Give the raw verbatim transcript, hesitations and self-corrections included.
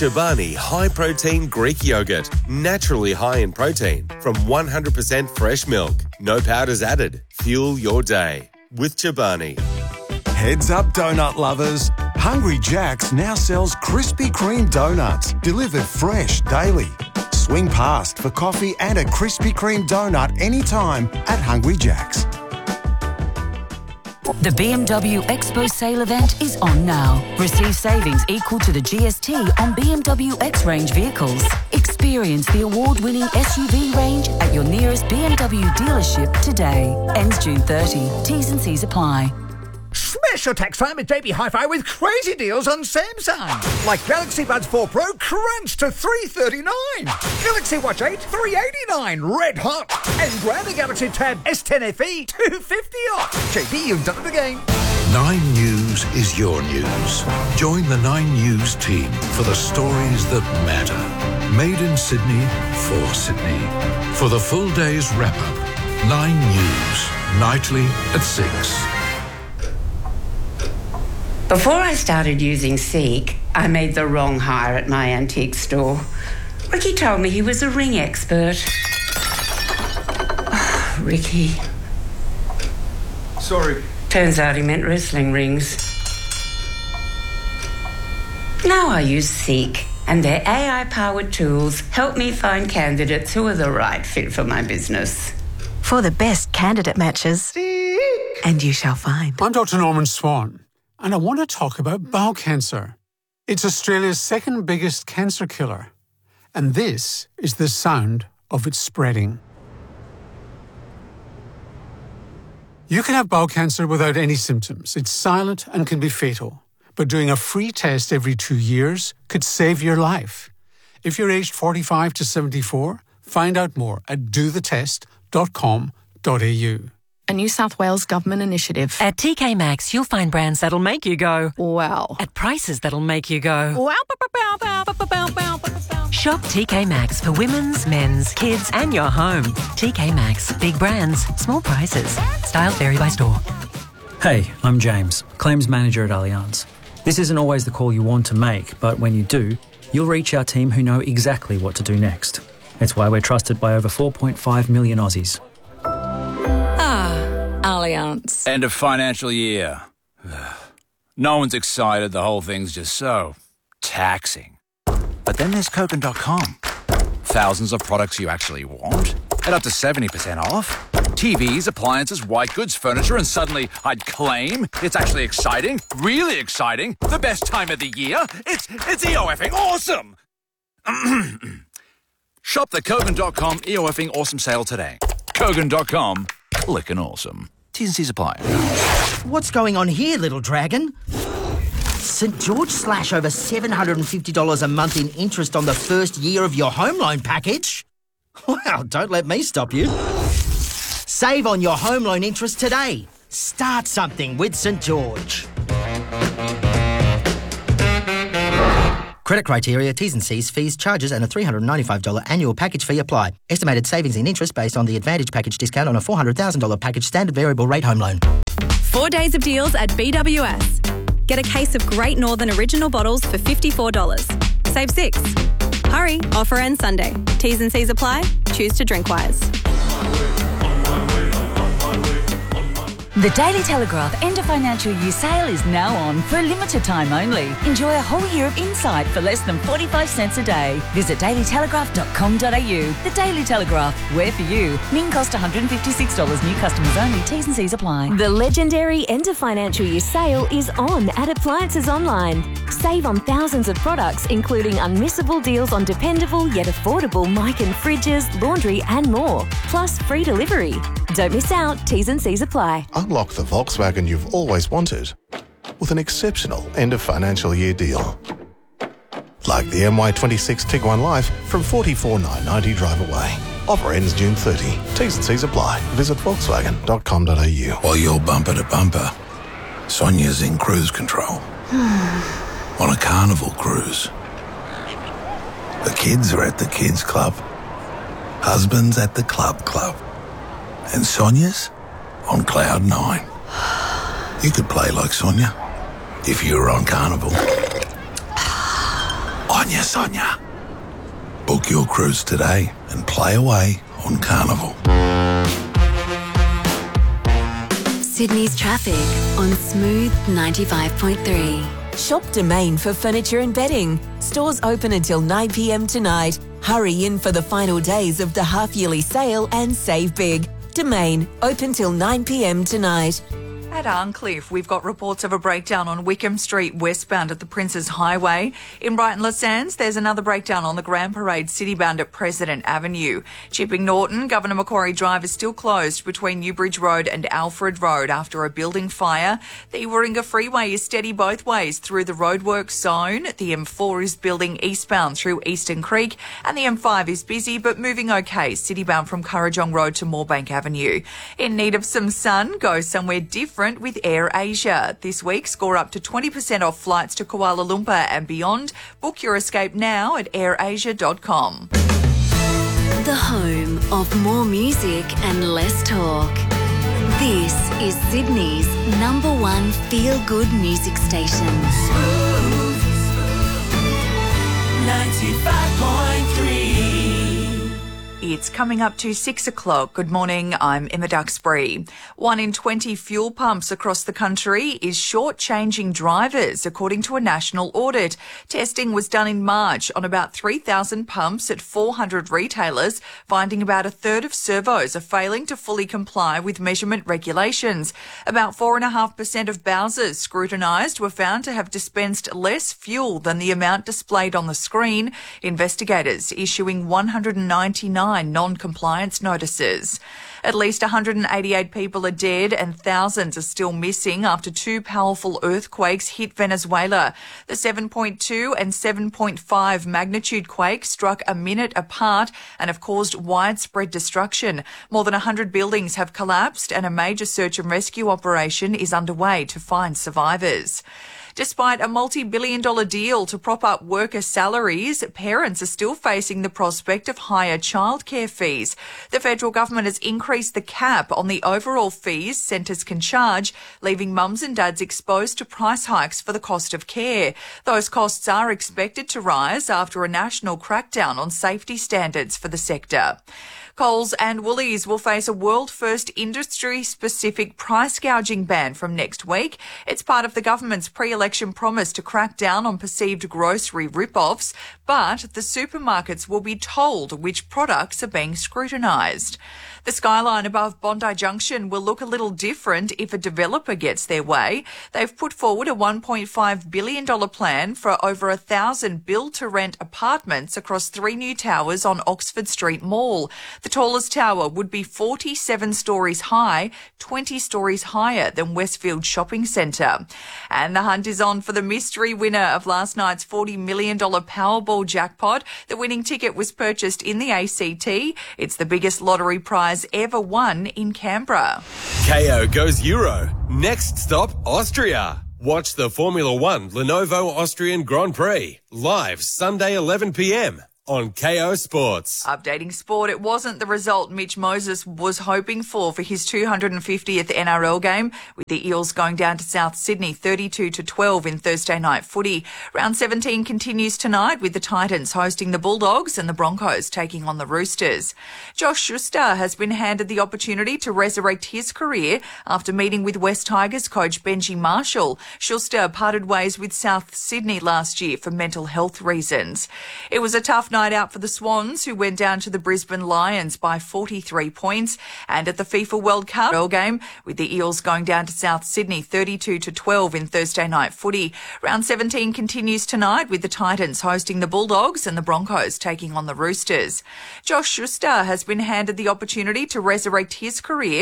Chobani High Protein Greek Yogurt. Naturally high in protein from one hundred percent fresh milk. No powders added. Fuel your day with Chobani. Heads up, donut lovers. Hungry Jack's now sells Krispy Kreme donuts, delivered fresh daily. Swing past for coffee and a Krispy Kreme donut anytime at Hungry Jack's. The B M W Expo sale event is on now. Receive savings equal to the G S T on B M W X-Range vehicles. Experience the award-winning S U V range at your nearest B M W dealership today. Ends June thirtieth. T's and C's apply. Smash your tax time at J B Hi-Fi with crazy deals on Samsung. Like Galaxy Buds four Pro crunched to three thirty-nine. Galaxy Watch eight, three eighty-nine, red hot. And grab a Galaxy Tab S ten F E, two fifty off. J B, you've done it again. Nine News is your news. Join the Nine News team for the stories that matter. Made in Sydney, for Sydney. For the full day's wrap-up, Nine News, nightly at six. Before I started using Seek, I made the wrong hire at my antique store. Ricky told me he was a ring expert. Oh, Ricky. Sorry. Turns out he meant wrestling rings. Now I use Seek, and their A I-powered tools help me find candidates who are the right fit for my business. For the best candidate matches. Seek. And you shall find. I'm Doctor Norman Swan. And I want to talk about bowel cancer. It's Australia's second biggest cancer killer. And this is the sound of it spreading. You can have bowel cancer without any symptoms. It's silent and can be fatal. But doing a free test every two years could save your life. If you're aged forty-five to seventy-four, find out more at do the test dot com dot a u. A New South Wales government initiative. At T K Maxx, you'll find brands that'll make you go, wow. At prices that'll make you go, wow. Bow, bow, bow, bow, bow, bow. Shop T K Maxx for women's, men's, kids and your home. T K Maxx. Big brands, small prices. Styles vary by store. Hey, I'm James, Claims Manager at Allianz. This isn't always the call you want to make, but when you do, you'll reach our team who know exactly what to do next. It's why we're trusted by over four point five million Aussies. Allianz. End of financial year. No one's excited. The whole thing's just so taxing. But then there's Kogan dot com. Thousands of products you actually want at up to seventy percent off. T Vs, appliances, white goods, furniture, and suddenly I'd claim it's actually exciting, really exciting, the best time of the year. It's it's EOFing awesome. Shop the Kogan dot com EOFing awesome sale today. Kogan dot com, clickin' awesome. T's and C's apply. What's going on here, little dragon? St George slash over seven hundred fifty dollars a month in interest on the first year of your home loan package? Wow, don't let me stop you. Save on your home loan interest today. Start something with St George. Credit criteria, T's and C's, fees, charges and a three hundred ninety-five dollars annual package fee apply. Estimated savings in interest based on the Advantage package discount on a four hundred thousand dollars package standard variable rate home loan. Four days of deals at B W S. Get a case of Great Northern Original bottles for fifty-four dollars. Save six. Hurry, offer ends Sunday. T's and C's apply. Choose to drink wise. The Daily Telegraph End of Financial Year sale is now on for a limited time only. Enjoy a whole year of insight for less than forty-five cents a day. Visit daily telegraph dot com dot a u. The Daily Telegraph, where for you. Min cost one hundred fifty-six dollars. New customers only. T's and C's apply. The legendary End of Financial Year sale is on at Appliances Online. Save on thousands of products, including unmissable deals on dependable yet affordable mic and fridges, laundry and more. Plus free delivery. Don't miss out. T's and C's apply. Unlock the Volkswagen you've always wanted with an exceptional end of financial year deal. Like the M Y twenty-six Tiguan Life from forty-four thousand nine hundred ninety drive away. Offer ends June thirtieth. T's and C's apply. Visit volkswagen dot com dot a u. While you're bumper to bumper, Sonia's in cruise control. On a carnival cruise. The kids are at the kids club. Husband's at the club club. And Sonia's on cloud nine. You could play like Sonia if you were on Carnival. I Sonia, Sonia. Book your cruise today and play away on Carnival. Sydney's traffic on Smooth ninety-five point three. Shop Domain for furniture and bedding. Stores open until nine p.m. tonight. Hurry in for the final days of the half-yearly sale and save big. Domain, open till nine p.m. tonight. At Arncliffe, we've got reports of a breakdown on Wickham Street westbound at the Princes Highway. In Brighton Les Sands, there's another breakdown on the Grand Parade citybound at President Avenue. Chipping Norton, Governor Macquarie Drive is still closed between Newbridge Road and Alfred Road after a building fire. The Warringah Freeway is steady both ways through the roadworks zone. The M four is building eastbound through Eastern Creek, and the M five is busy but moving okay citybound from Currajong Road to Moorebank Avenue. In need of some sun, go somewhere different with Air Asia. This week, score up to twenty percent off flights to Kuala Lumpur and beyond. Book your escape now at air asia dot com. The home of more music and less talk. This is Sydney's number one feel-good music station. ninety-five point three. It's coming up to six o'clock. Good morning, I'm Emma Duxbury. One in twenty fuel pumps across the country is short-changing drivers, according to a national audit. Testing was done in March on about three thousand pumps at four hundred retailers, finding about a third of servos are failing to fully comply with measurement regulations. About four point five percent of Bowsers scrutinised were found to have dispensed less fuel than the amount displayed on the screen. Investigators issuing one hundred ninety-nine non-compliance notices. At least one hundred eighty-eight people are dead and thousands are still missing after two powerful earthquakes hit Venezuela. The seven point two and seven point five magnitude quakes struck a minute apart and have caused widespread destruction. More than one hundred buildings have collapsed and a major search and rescue operation is underway to find survivors. Despite a multi-billion dollar deal to prop up worker salaries, parents are still facing the prospect of higher childcare fees. The federal government has increased the cap on the overall fees centres can charge, leaving mums and dads exposed to price hikes for the cost of care. Those costs are expected to rise after a national crackdown on safety standards for the sector. Coles and Woolies will face a world-first industry-specific price gouging ban from next week. It's part of the government's pre-election promise to crack down on perceived grocery rip-offs, but the supermarkets will be told which products are being scrutinised. The skyline above Bondi Junction will look a little different if a developer gets their way. They've put forward a one point five billion dollars plan for over a thousand build-to-rent apartments across three new towers on Oxford Street Mall. The tallest tower would be forty-seven stories high, twenty stories higher than Westfield Shopping Centre. And the hunt is on for the mystery winner of last night's forty million dollars Powerball jackpot. The winning ticket was purchased in the A C T. It's the biggest lottery prize ever won in Canberra. K O goes Euro. Next stop, Austria. Watch the Formula One Lenovo Austrian Grand Prix live Sunday eleven p.m. on K O Sports. Updating sport, it wasn't the result Mitch Moses was hoping for for his two hundred fiftieth N R L game, with the Eels going down to South Sydney thirty-two to twelve in Thursday night footy. Round seventeen continues tonight with the Titans hosting the Bulldogs and the Broncos taking on the Roosters. Josh Schuster has been handed the opportunity to resurrect his career after meeting with West Tigers coach Benji Marshall. Schuster parted ways with South Sydney last year for mental health reasons. It was a tough night out for the Swans, who went down to the Brisbane Lions by forty-three points. And at the FIFA World Cup game, with the Eels going down to South Sydney thirty-two to twelve in Thursday night footy. Round seventeen continues tonight with the Titans hosting the Bulldogs and the Broncos taking on the Roosters. Josh Schuster has been handed the opportunity to resurrect his career